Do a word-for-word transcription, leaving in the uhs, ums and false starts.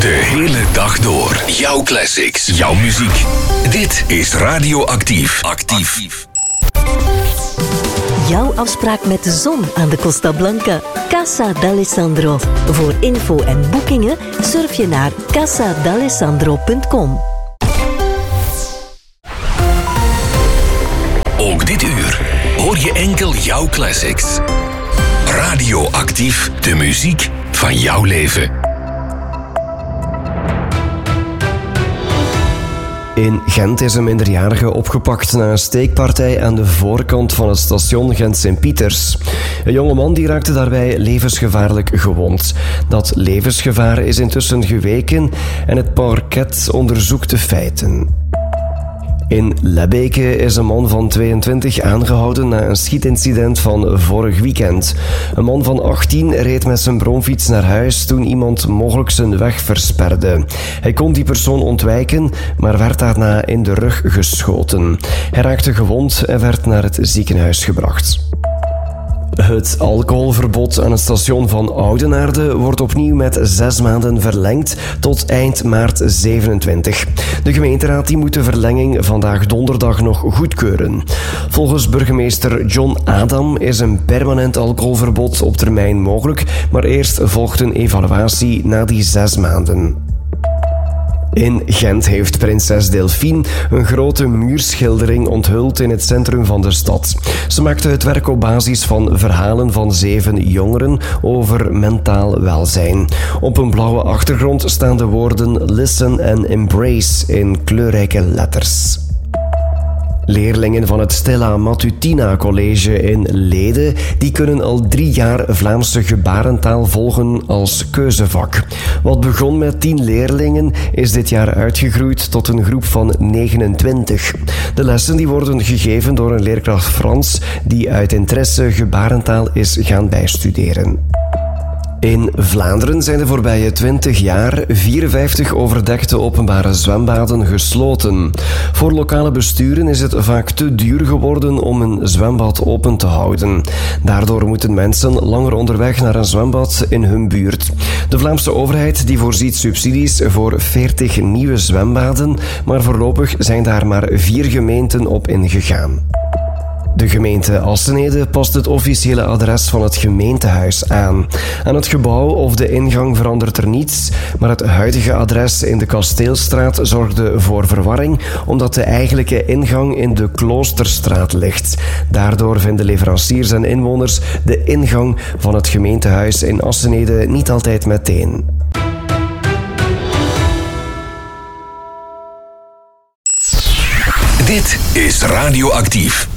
De hele dag door. Jouw classics. Jouw muziek. Dit is Radioactief. Actief. Jouw afspraak met de zon aan de Costa Blanca. Casa d'Alessandro. Voor info en boekingen surf je naar casa d'alessandro punt com. Ook dit uur hoor je enkel jouw classics. Radioactief, de muziek van jouw leven. In Gent is een minderjarige opgepakt na een steekpartij aan de voorkant van het station Gent-Sint-Pieters. Een jongeman die raakte daarbij levensgevaarlijk gewond. Dat levensgevaar is intussen geweken en het parket onderzoekt de feiten. In Lebbeke is een man van tweeëntwintig aangehouden na een schietincident van vorig weekend. Een man van achttien reed met zijn bromfiets naar huis toen iemand mogelijk zijn weg versperde. Hij kon die persoon ontwijken, maar werd daarna in de rug geschoten. Hij raakte gewond en werd naar het ziekenhuis gebracht. Het alcoholverbod aan het station van Oudenaarde wordt opnieuw met zes maanden verlengd tot eind maart zevenentwintig. De gemeenteraad die moet de verlenging vandaag donderdag nog goedkeuren. Volgens burgemeester John Adam is een permanent alcoholverbod op termijn mogelijk, maar eerst volgt een evaluatie na die zes maanden. In Gent heeft prinses Delphine een grote muurschildering onthuld in het centrum van de stad. Ze maakte het werk op basis van verhalen van zeven jongeren over mentaal welzijn. Op een blauwe achtergrond staan de woorden Listen and Embrace in kleurrijke letters. Leerlingen van het Stella Matutina College in Lede die kunnen al drie jaar Vlaamse gebarentaal volgen als keuzevak. Wat begon met tien leerlingen is dit jaar uitgegroeid tot een groep van negenentwintig. De lessen die worden gegeven door een leerkracht Frans die uit interesse gebarentaal is gaan bijstuderen. In Vlaanderen zijn de voorbije twintig jaar vierenvijftig overdekte openbare zwembaden gesloten. Voor lokale besturen is het vaak te duur geworden om een zwembad open te houden. Daardoor moeten mensen langer onderweg naar een zwembad in hun buurt. De Vlaamse overheid die voorziet subsidies voor veertig nieuwe zwembaden, maar voorlopig zijn daar maar vier gemeenten op ingegaan. De gemeente Assenede past het officiële adres van het gemeentehuis aan. Aan het gebouw of de ingang verandert er niets, maar het huidige adres in de Kasteelstraat zorgde voor verwarring, omdat de eigenlijke ingang in de Kloosterstraat ligt. Daardoor vinden leveranciers en inwoners de ingang van het gemeentehuis in Assenede niet altijd meteen. Dit is Radioactief.